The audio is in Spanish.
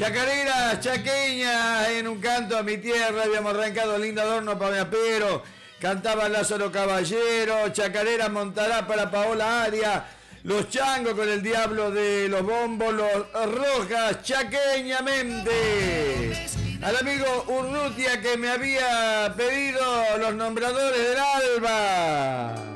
Chacareras, chaqueñas, en un canto a mi tierra, habíamos arrancado lindo adorno para mi apero, cantaba Lázaro Caballero, chacarera montará para Paola Aria, los changos con el diablo de los bombos, los rojas, chaqueñamente. Al amigo Urrutia que me había pedido los nombradores del Alba.